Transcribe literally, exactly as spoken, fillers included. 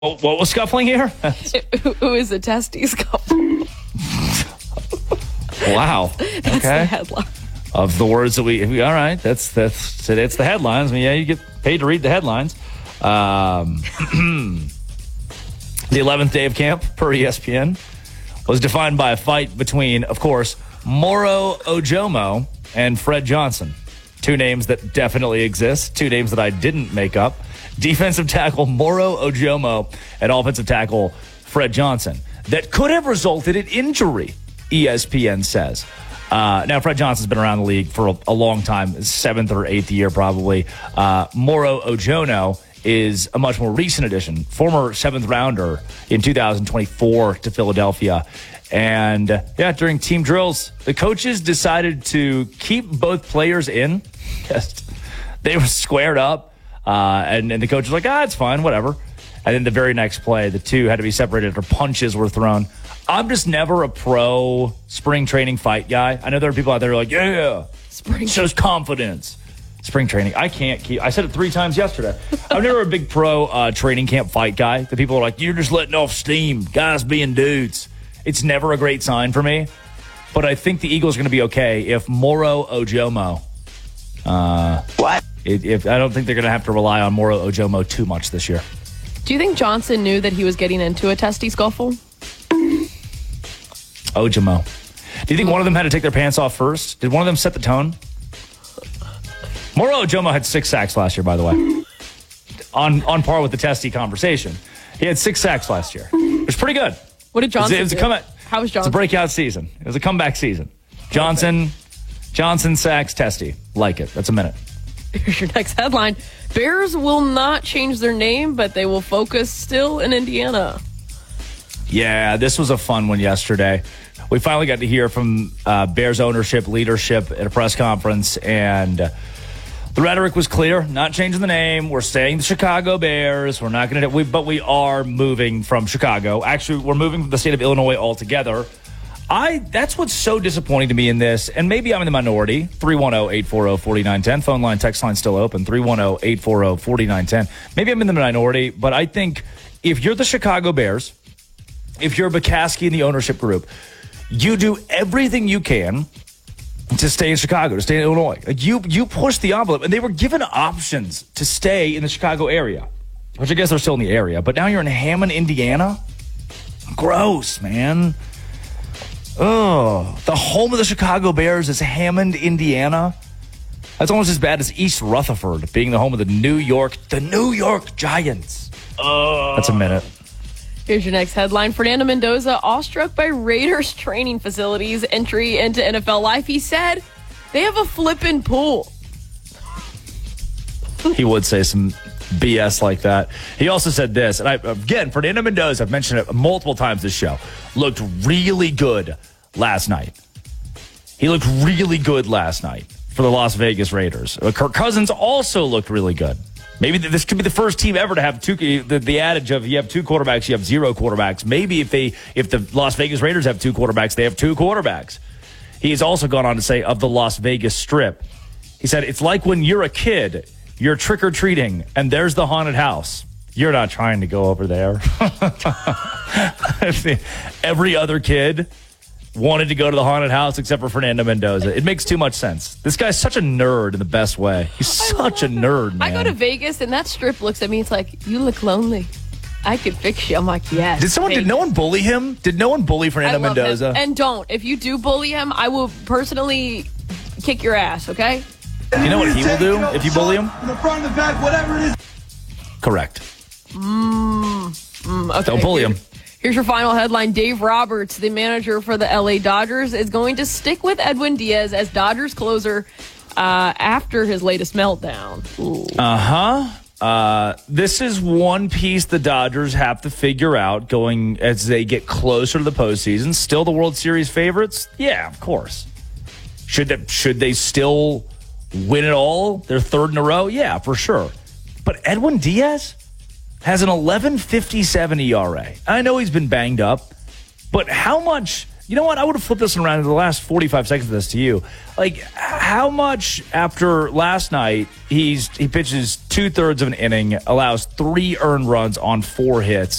What, what was scuffling here? Who is a testy scuffle? Wow. That's okay. the headline. Of the words that we, we all right, that's that's it's the headlines. I mean, yeah, you get paid to read the headlines. Um, the eleventh day of camp, per E S P N, was defined by a fight between, of course, Moro Ojomo and Fred Johnson. Two names that definitely exist, two names that I didn't make up. Defensive tackle Moro Ojomo and offensive tackle Fred Johnson. That could have resulted in injury, E S P N says. Uh, now, Fred Johnson's been around the league for a, a long time, seventh or eighth year probably. Uh, Moro Ojomo is a much more recent addition, former seventh rounder in two thousand twenty-four to Philadelphia. And, uh, yeah, during team drills, the coaches decided to keep both players in. Just, they were squared up, uh, and, and the coach was like, ah, it's fine, whatever. And then the very next play, the two had to be separated after punches were thrown. I'm just never a pro spring training fight guy. I know there are people out there who are like, yeah, spring shows confidence. Spring training. I can't keep, I said it three times yesterday. I'm never a big pro uh, training camp fight guy. The people are like, you're just letting off steam, guys being dudes. It's never a great sign for me. But I think the Eagles are going to be okay if Moro Ojomo. Uh, what? If, if I don't think they're going to have to rely on Moro Ojomo too much this year. Do you think Johnson knew that he was getting into a testy scuffle? Ojomo. Do you think one of them had to take their pants off first? Did one of them set the tone? Moro Ojomo had six sacks last year, by the way. On on par with the testy conversation. He had six sacks last year. It was pretty good. What did Johnson it was, it was do? a comeback, How was Johnson? It's a breakout season. It was a comeback season. Johnson, Johnson sacks, testy. Like it. That's a minute. Here's your next headline. Bears will not change their name, but they will focus still in Indiana. Yeah, this was a fun one yesterday. We finally got to hear from uh, Bears ownership, leadership at a press conference, and uh, the rhetoric was clear. Not changing the name. We're staying the Chicago Bears. We're not going to, we, but we are moving from Chicago. Actually, we're moving from the state of Illinois altogether. I That's what's so disappointing to me in this, and maybe I'm in the minority. three one zero, eight four zero, four nine one zero. Phone line, text line still open. three one zero, eight four zero, four nine one zero. Maybe I'm in the minority, but I think if you're the Chicago Bears, if you're Bukowski and the ownership group, you do everything you can to stay in Chicago, to stay in Illinois. Like you, you push the envelope, and they were given options to stay in the Chicago area, which I guess they're still in the area. But now you're in Hammond, Indiana. Gross, man. Oh, the home of the Chicago Bears is Hammond, Indiana. That's almost as bad as East Rutherford being the home of the New York, the New York Giants. Oh, that's a minute. Here's your next headline. Fernando Mendoza, awestruck by Raiders training facilities entry into N F L life. He said they have a flippin' pool. He would say some B S like that. He also said this, and I, again, Fernando Mendoza, I've mentioned it multiple times this show, looked really good last night. He looked really good last night for the Las Vegas Raiders. Kirk Cousins also looked really good. Maybe this could be the first team ever to have two. The, the adage of you have two quarterbacks, you have zero quarterbacks. Maybe if they, if the Las Vegas Raiders have two quarterbacks, they have two quarterbacks. He's also gone on to say of the Las Vegas Strip, he said it's like when you're a kid, you're trick or treating, and there's the haunted house. You're not trying to go over there. Every other kid wanted to go to the haunted house except for Fernando Mendoza. It makes too much sense. This guy's such a nerd in the best way. He's such a nerd, man. I go to Vegas, and that strip looks at me. It's like, you look lonely. I could fix you. I'm like, yes. Did someone? Vegas. Did no one bully him? Did no one bully Fernando Mendoza? Him. And don't. If you do bully him, I will personally kick your ass, okay? You know what he will do if you bully him? The front, the back, whatever it is. Correct. Mm, mm, okay. Don't bully him. Here's your final headline. Dave Roberts, the manager for the L A Dodgers, is going to stick with Edwin Diaz as Dodgers closer uh, after his latest meltdown. Uh-huh. Uh, this is one piece the Dodgers have to figure out going as they get closer to the postseason. Still the World Series favorites? Yeah, of course. Should they, should they still win it all? Their third in a row? Yeah, for sure. But Edwin Diaz has an eleven fifty-seven E R A. I know he's been banged up, but how much You know what? I would have flipped this around in the last forty-five seconds of this to you. Like, how much after last night he's he pitches two thirds of an inning, allows three earned runs on four hits.